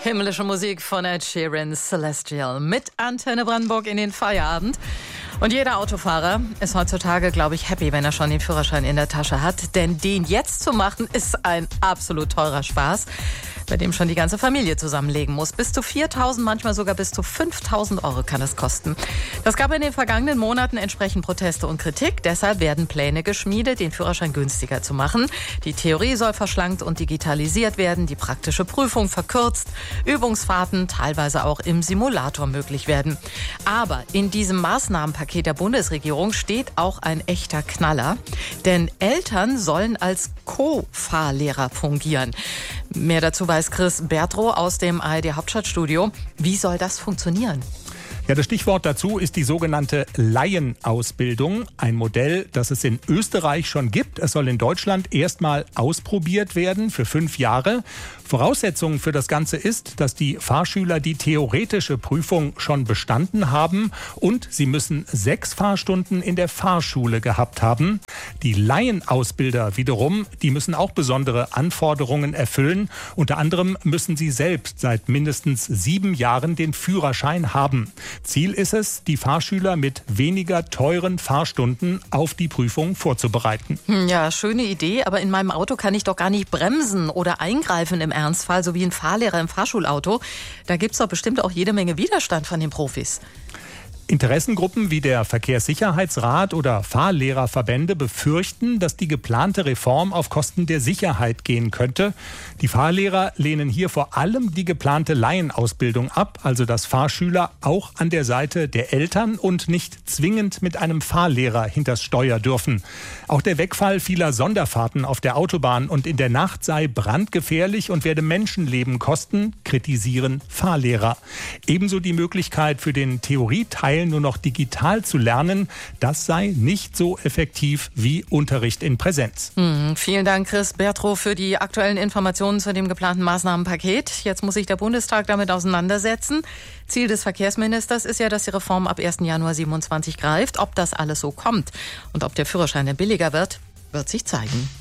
Himmlische Musik von Ed Sheeran, Celestial, mit Antenne Brandenburg in den Feierabend. Und jeder Autofahrer ist heutzutage, glaube ich, happy, wenn er schon den Führerschein in der Tasche hat. Denn den jetzt zu machen, ist ein absolut teurer Spaß, bei dem schon die ganze Familie zusammenlegen muss. Bis zu 4.000, manchmal sogar bis zu 5.000 Euro kann es kosten. Das gab in den vergangenen Monaten entsprechend Proteste und Kritik. Deshalb werden Pläne geschmiedet, den Führerschein günstiger zu machen. Die Theorie soll verschlankt und digitalisiert werden, die praktische Prüfung verkürzt, Übungsfahrten teilweise auch im Simulator möglich werden. Aber in diesem Maßnahmenpaket der Bundesregierung steht auch ein echter Knaller. Denn Eltern sollen als Co-Fahrlehrer fungieren. Mehr dazu weiß Chris Bertrow aus dem ARD Hauptstadtstudio. Wie soll das funktionieren? Ja, das Stichwort dazu ist die sogenannte Laienausbildung. Ein Modell, das es in Österreich schon gibt. Es soll in Deutschland erstmal ausprobiert werden für 5 Jahre. Voraussetzung für das Ganze ist, dass die Fahrschüler die theoretische Prüfung schon bestanden haben und sie müssen 6 Fahrstunden in der Fahrschule gehabt haben. Die Laienausbilder wiederum, die müssen auch besondere Anforderungen erfüllen. Unter anderem müssen sie selbst seit mindestens 7 Jahren den Führerschein haben. Ziel ist es, die Fahrschüler mit weniger teuren Fahrstunden auf die Prüfung vorzubereiten. Ja, schöne Idee, aber in meinem Auto kann ich doch gar nicht bremsen oder eingreifen im Ernstfall, so wie ein Fahrlehrer im Fahrschulauto. Da gibt es doch bestimmt auch jede Menge Widerstand von den Profis. Interessengruppen wie der Verkehrssicherheitsrat oder Fahrlehrerverbände befürchten, dass die geplante Reform auf Kosten der Sicherheit gehen könnte. Die Fahrlehrer lehnen hier vor allem die geplante Laienausbildung ab, also dass Fahrschüler auch an der Seite der Eltern und nicht zwingend mit einem Fahrlehrer hinters Steuer dürfen. Auch der Wegfall vieler Sonderfahrten auf der Autobahn und in der Nacht sei brandgefährlich und werde Menschenleben kosten, kritisieren Fahrlehrer. Ebenso die Möglichkeit für den Theorieteil nur noch digital zu lernen, das sei nicht so effektiv wie Unterricht in Präsenz. Vielen Dank, Chris Bertrow, für die aktuellen Informationen zu dem geplanten Maßnahmenpaket. Jetzt muss sich der Bundestag damit auseinandersetzen. Ziel des Verkehrsministers ist ja, dass die Reform ab 1. Januar 2027 greift. Ob das alles so kommt und ob der Führerschein denn billiger wird, wird sich zeigen.